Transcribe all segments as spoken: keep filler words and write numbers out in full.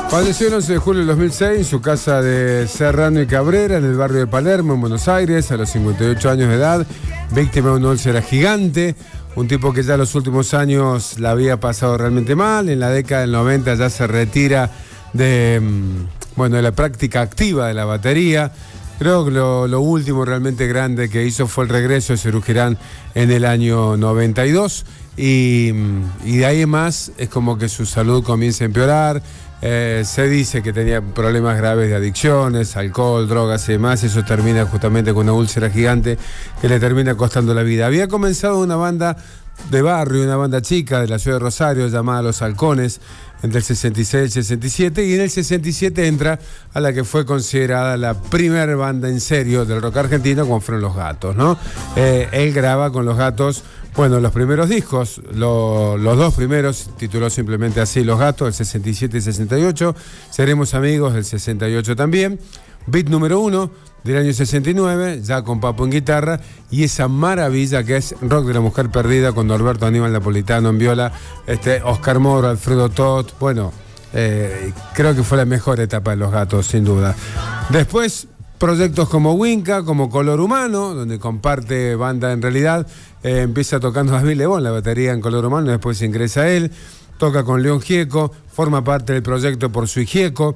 Falleció el once de julio del dos mil seis en su casa de Serrano y Cabrera, en el barrio de Palermo, en Buenos Aires, a los cincuenta y ocho años de edad, víctima de una úlcera gigante, un tipo que ya en los últimos años la había pasado realmente mal. En la década del noventa ya se retira de, bueno, de la práctica activa de la batería. Creo que lo, lo último realmente grande que hizo fue el regreso de Serú Girán en el año noventa y dos, y, y de ahí en más es como que su salud comienza a empeorar. Eh, se dice que tenía problemas graves de adicciones, alcohol, drogas y demás. Eso termina justamente con una úlcera gigante que le termina costando la vida. Había comenzado una banda de barrio, una banda chica de la ciudad de Rosario llamada Los Halcones, entre el sesenta y seis y el sesenta y siete, y en el sesenta y siete entra a la que fue considerada la primera banda en serio del rock argentino, como fueron Los Gatos, ¿no? Eh, él graba con Los Gatos, bueno, los primeros discos, lo, los dos primeros, tituló simplemente así Los Gatos, el sesenta y siete y sesenta y ocho, Seremos Amigos del sesenta y ocho también, Beat número uno del año sesenta y nueve, ya con Papo en guitarra, y esa maravilla que es Rock de la Mujer Perdida, con Norberto Aníbal Napolitano en viola, este, Oscar Moro, Alfredo Tot. Bueno, eh, creo que fue la mejor etapa de Los Gatos, sin duda. Después, proyectos como Winca, como Color Humano, donde comparte banda en realidad. Eh, empieza tocando a David Lebón la batería en Color Humano, después ingresa él, toca con León Gieco, forma parte del proyecto Por Sui Gieco.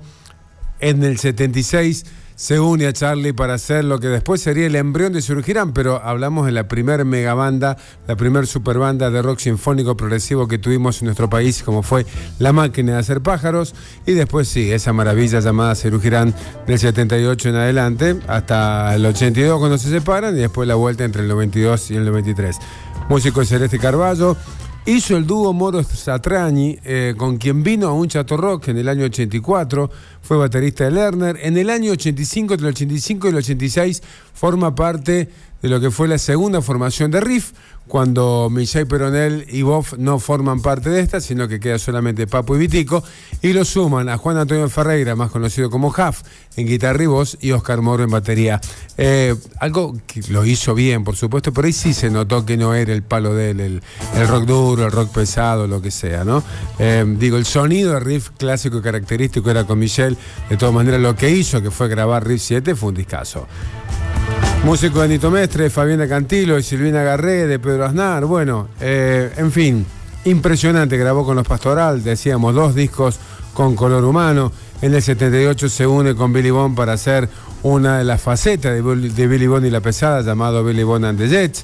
En el setenta y seis se une a Charlie para hacer lo que después sería el embrión de Serú Girán, pero hablamos de la primer megabanda, la primer superbanda de rock sinfónico progresivo que tuvimos en nuestro país, como fue La Máquina de Hacer Pájaros, y después sí, esa maravilla llamada Serú Girán del setenta y ocho en adelante, hasta el ochenta y dos cuando se separan, y después la vuelta entre el noventa y dos y el noventa y tres. Músico de Celeste Carballo. Hizo el dúo Moro Satriani, eh, con quien vino a un Chato Rock en el año ochenta y cuatro, fue baterista de Lerner. En el año ochenta y cinco, entre el ochenta y cinco y el ochenta y seis, forma parte de lo que fue la segunda formación de Riff, cuando Michel Peronel y Boff no forman parte de esta, sino que queda solamente Papo y Vitico, y lo suman a Juan Antonio Ferreira, más conocido como Huff, en guitarra y voz, y Oscar Moro en batería. Eh, algo que lo hizo bien, por supuesto, pero ahí sí se notó que no era el palo de él, el, el rock duro, el rock pesado, lo que sea, ¿no? Eh, digo, el sonido de Riff clásico y característico era con Michel. De todas maneras, lo que hizo, que fue grabar Riff siete, fue un discazo. Músico de Nito Mestre, de Fabiana Cantilo, de Silvina Garré, de Pedro Aznar. Bueno, eh, en fin, impresionante. Grabó con Los Pastoral, decíamos, dos discos con Color Humano. En el setenta y ocho se une con Billy Bond para hacer una de las facetas de, de Billy Bond y La Pesada, llamado Billy Bond and the Jets.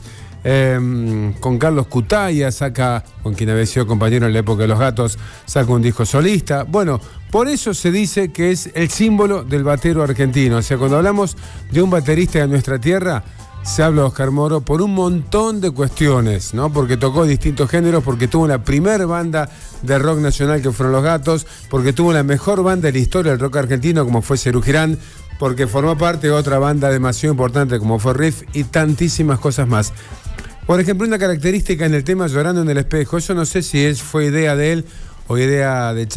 Eh, con Carlos Cutaya saca, con quien había sido compañero en la época de Los Gatos, saca un disco solista. Bueno, por eso se dice que es el símbolo del batero argentino. O sea, cuando hablamos de un baterista de nuestra tierra, se habla de Oscar Moro por un montón de cuestiones, ¿no? Porque tocó distintos géneros, porque tuvo la primera banda de rock nacional que fueron Los Gatos, porque tuvo la mejor banda de la historia del rock argentino como fue Serú Girán, porque formó parte de otra banda demasiado importante como fue Riff, y tantísimas cosas más. Por ejemplo, una característica en el tema Llorando en el Espejo, eso no sé si es, fue idea de él o idea de Charlie.